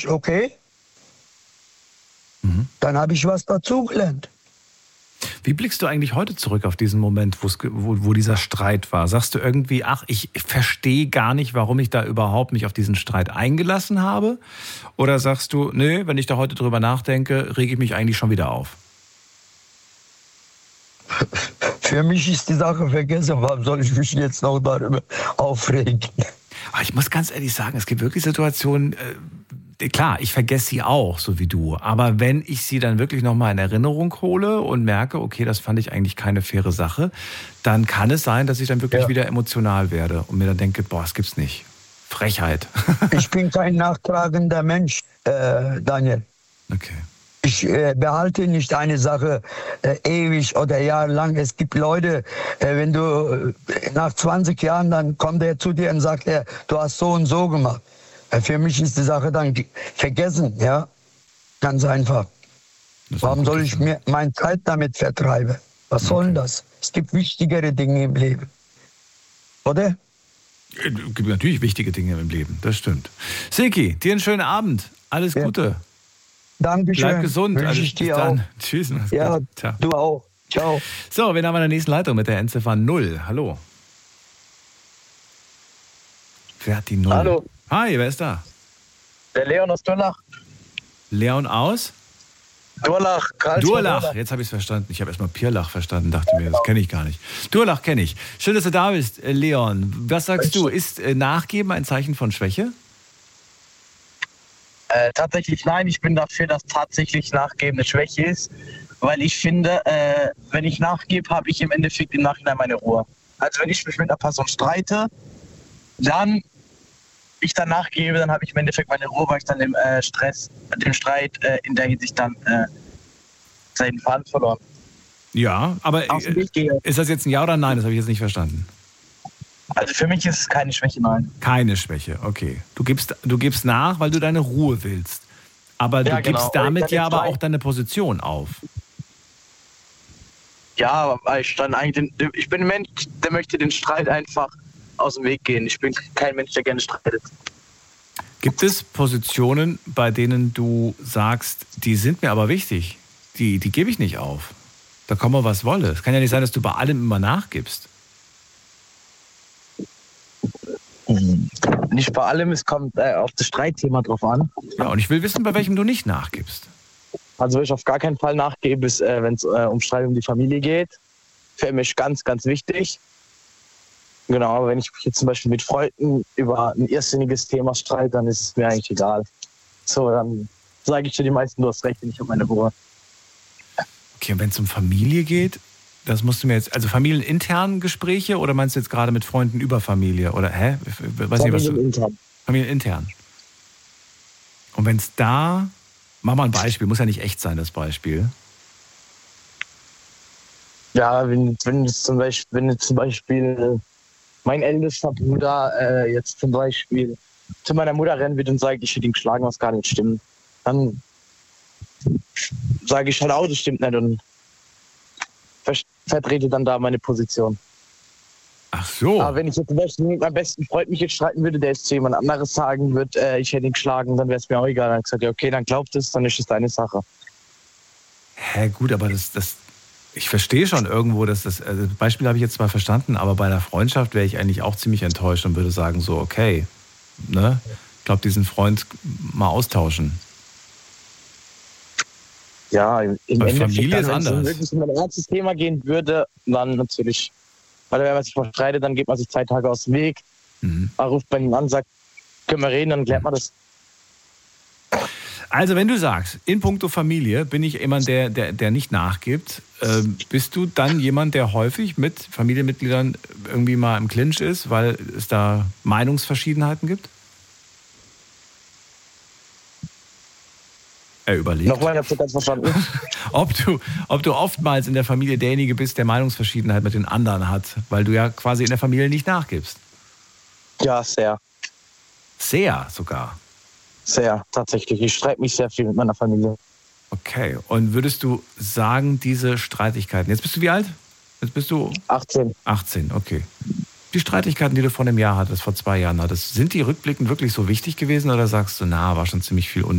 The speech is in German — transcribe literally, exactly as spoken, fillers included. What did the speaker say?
okay, mhm. dann habe ich was dazugelernt. Wie blickst du eigentlich heute zurück auf diesen Moment, wo, wo dieser Streit war? Sagst du irgendwie, ach, ich verstehe gar nicht, warum ich da überhaupt mich auf diesen Streit eingelassen habe? Oder sagst du, nee, wenn ich da heute drüber nachdenke, rege ich mich eigentlich schon wieder auf? Für mich ist die Sache vergessen. Warum soll ich mich jetzt noch darüber aufregen? Aber ich muss ganz ehrlich sagen, es gibt wirklich Situationen, äh, klar, ich vergesse sie auch, so wie du. Aber wenn ich sie dann wirklich nochmal in Erinnerung hole und merke, okay, das fand ich eigentlich keine faire Sache, dann kann es sein, dass ich dann wirklich ja. wieder emotional werde und mir dann denke, boah, das gibt's nicht. Frechheit. Ich bin kein nachtragender Mensch, äh, Daniel. Okay. Ich äh, behalte nicht eine Sache äh, ewig oder jahrelang. Es gibt Leute, äh, wenn du äh, nach zwanzig Jahren, dann kommt er zu dir und sagt, er, du hast so und so gemacht. Äh, für mich ist die Sache dann vergessen, ja, ganz einfach. Warum soll ich mir meine Zeit damit vertreiben? Was soll denn das? Es gibt wichtigere Dinge im Leben, oder? Es gibt natürlich wichtige Dinge im Leben, das stimmt. Silki, dir einen schönen Abend. Alles ja. Gute. Dankeschön. Bleib gesund. Wünsche Also, ich dir bis dann. auch. Tschüss. Ja, Ciao. du auch. Ciao. So, wir haben in der nächsten Leitung mit der Endziffer null. Hallo. Wer hat die null? Hallo. Hi, wer ist da? Der Leon aus Durlach. Leon aus? Durlach. Durlach. Durlach. Jetzt habe ich es verstanden. Ich habe erstmal Pirlach verstanden. Dachte mir, das kenne ich gar nicht. Durlach kenne ich. Schön, dass du da bist, Leon. Was sagst du? Ist äh, Nachgeben ein Zeichen von Schwäche? Äh, tatsächlich nein, ich bin dafür, dass tatsächlich Nachgeben eine Schwäche ist, weil ich finde, äh, wenn ich nachgebe, habe ich im Endeffekt im Nachhinein meine Ruhe. Also wenn ich mich mit einer Person streite, dann ich dann nachgebe, dann habe ich im Endeffekt meine Ruhe, weil ich dann im äh, Stress, dem Streit äh, in der Hinsicht dann äh, seinen Faden verloren. Ja, aber äh, ist das jetzt ein Ja oder Nein? Das habe ich jetzt nicht verstanden. Also für mich ist es keine Schwäche, nein. Keine Schwäche, okay. Du gibst, du gibst nach, weil du deine Ruhe willst. Aber ja, du genau. gibst damit ja aber auch deine Position auf. Ja, weil ich dann eigentlich, den, ich bin ein Mensch, der möchte den Streit einfach aus dem Weg gehen. Ich bin kein Mensch, der gerne streitet. Gibt es Positionen, bei denen du sagst, die sind mir aber wichtig, die, die gebe ich nicht auf? Da komme was wolle. Es kann ja nicht sein, dass du bei allem immer nachgibst. Nicht bei allem, es kommt äh, auf das Streitthema drauf an. Ja, und ich will wissen, bei welchem du nicht nachgibst. Also ich auf gar keinen Fall nachgebe, äh, wenn es äh, um Streit um die Familie geht. Für mich ganz, ganz wichtig. Genau, aber wenn ich mich jetzt zum Beispiel mit Freunden über ein irrsinniges Thema streite, dann ist es mir eigentlich egal. So, dann sage ich dir die meisten, du hast recht, ich habe meine Ruhe. Okay, und wenn es um Familie geht, das musst du mir jetzt, also familieninternen Gespräche oder meinst du jetzt gerade mit Freunden über Familie? Oder, hä? Weiß nicht, was du, Familienintern. Familienintern. Und wenn es da, mach mal ein Beispiel, muss ja nicht echt sein, das Beispiel. Ja, wenn, wenn, zum Beispiel, wenn zum Beispiel mein ältester Bruder äh, jetzt zum Beispiel zu meiner Mutter rennen wird und sagt, ich hätte ihn geschlagen, was gar nicht stimmt, dann sage ich halt auch, das stimmt nicht und vertrete dann da meine Position. Ach so. Aber wenn ich jetzt zum Beispiel mit meinem besten Freund mich jetzt streiten würde, der jetzt zu jemand anderes sagen würde, äh, ich hätte ihn geschlagen, dann wäre es mir auch egal. Dann habe ich gesagt, ja, okay, dann glaubt es, dann ist es deine Sache. Hä, gut, aber das, das ich verstehe schon irgendwo, dass das, also das Beispiel habe ich jetzt zwar verstanden, aber bei einer Freundschaft wäre ich eigentlich auch ziemlich enttäuscht und würde sagen so, okay, ne, ich glaube, diesen Freund mal austauschen. Ja, im Bei Endeffekt, Familie ist wenn anders. es wirklich um ein ernstes Thema gehen würde, dann natürlich, weil wenn man sich verstreitet, dann geht man sich zwei Tage aus dem Weg, Mhm. man ruft bei ihm an, sagt, können wir reden, dann klärt man das. Also wenn du sagst, in puncto Familie bin ich jemand, der, der, der nicht nachgibt, äh, bist du dann jemand, der häufig mit Familienmitgliedern irgendwie mal im Clinch ist, weil es da Meinungsverschiedenheiten gibt? Er überlegt. Nochmal, ich hab's nicht ganz verstanden. ob, du, ob du oftmals in der Familie derjenige bist, der Meinungsverschiedenheit mit den anderen hat, weil du ja quasi in der Familie nicht nachgibst. Ja, sehr. Sehr sogar. Sehr, tatsächlich. Ich streite mich sehr viel mit meiner Familie. Okay, und würdest du sagen, diese Streitigkeiten, jetzt bist du wie alt? Jetzt bist du achtzehn. achtzehn, okay. Die Streitigkeiten, die du vor einem Jahr hattest, vor zwei Jahren hattest, sind die rückblickend wirklich so wichtig gewesen oder sagst du, na, war schon ziemlich viel